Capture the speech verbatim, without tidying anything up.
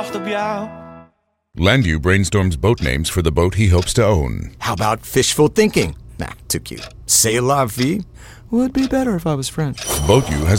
wacht op jou. Landu brainstorms boat names for the boat he hopes to own. How about fishful thinking? Nah, too cute. C'est la vie? Would be better if I was French. BoatU has